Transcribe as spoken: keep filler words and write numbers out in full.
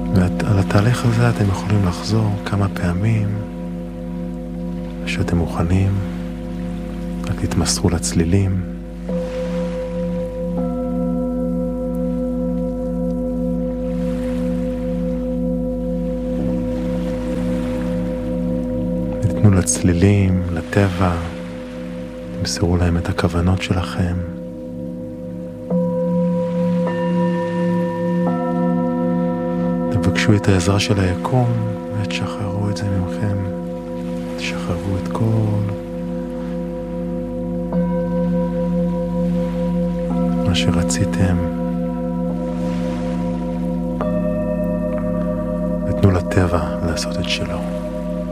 ועל התהליך הזה אתם יכולים לחזור כמה פעמים שאתם מוכנים, רק תתמסרו לצלילים. תנו לצלילים, לטבע, תמסרו להם את הכוונות שלכם. תבקשו את העזרה של היקום ותשחררו את זה ממכם. תשחררו את כל מה שרציתם. ותנו לטבע לעשות את שלו.